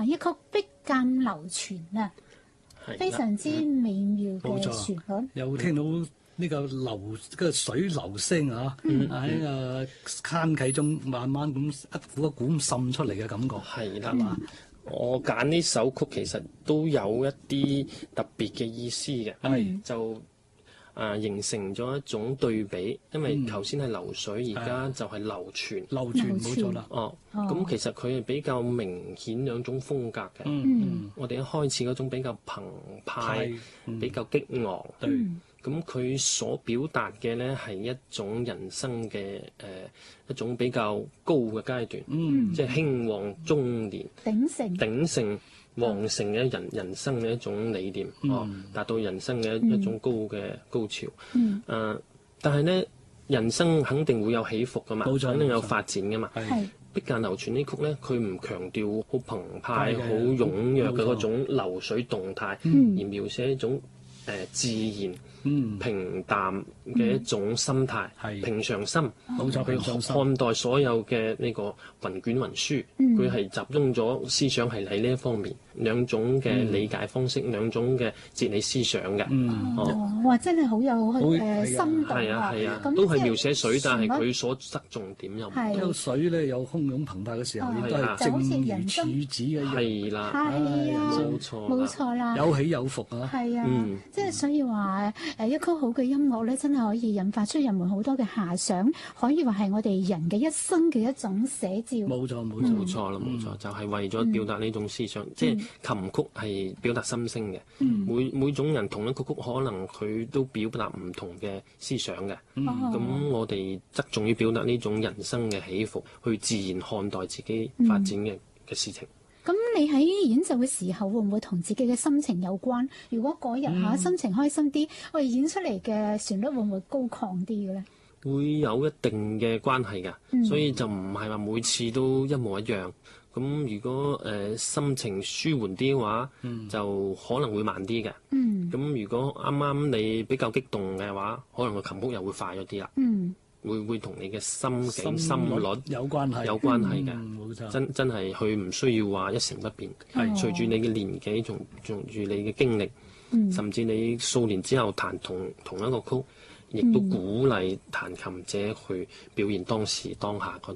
一曲碧澗流泉啊，非常之美妙嘅旋律。 又聽到呢個水流聲啊，喺個坑溪中慢慢咁一股一股咁滲出嚟嘅感覺。 係啦，我揀呢首曲其實都有一啲特別嘅意思嘅，就形成咗一種對比，因為頭先係流水，而家就係流泉。 流泉冇錯啦。 咁其實佢係比較明顯兩種風格嘅。我哋一開始嗰種比較澎湃，比較激昂。咁佢所表達嘅呢係一種人生嘅一種比較高嘅階段，即係興旺中年、鼎盛、旺盛嘅人生嘅一種理念，達到人生嘅一種高潮。但係呢，人生肯定會有起伏噶嘛，肯定有發展噶嘛。碧澗流泉呢曲呢，佢唔強調好澎湃、好踴躍嘅嗰種流水動態，而描寫一種自然、平淡嘅一種心態，平常心。冇錯，佢看待所有嘅呢個雲捲雲舒，佢係集中咗思想係喺呢一方面，兩種嘅理解方式，兩種嘅哲理思想嘅。 哇！真係好有深度啊！ 係啊，都係描寫水，但係佢所側重點又唔同。 因為水咧有洶湧澎湃嘅時候，亦都係正如處子嘅。 係啦， 冇錯啦， 有起有伏啊！ 係啊，即係所以話一曲好嘅音樂咧，真係可以引發出人們好多嘅遐想，可以話係我哋人嘅一生嘅一種寫照。 冇錯啦，冇錯，就係為咗表達呢種思想，即係琴曲係表達心聲嘅。每種人同一個曲，可能佢都表達唔同嘅思想嘅。咁我哋側重於表達呢種人生嘅起伏，去自然看待自己發展嘅事情。 咁你喺演奏嘅時候，會唔會同自己嘅心情有關？如果嗰日心情開心啲，我哋演出嚟嘅旋律會唔會高亢啲嘅咧？ 會有一定嘅關係㗎，所以就唔係話每次都一模一樣。咁如果心情舒緩啲嘅話，就可能會慢啲嘅。咁如果啱啱你比較激動嘅話，可能個琴曲又會快咗啲啦。會同你嘅心境、心率有關係嘅。真係佢唔需要話一成不變。隨住你嘅年紀，隨住你嘅經歷，甚至你數年之後彈同一個曲，亦都鼓勵彈琴者去表現當時當下嗰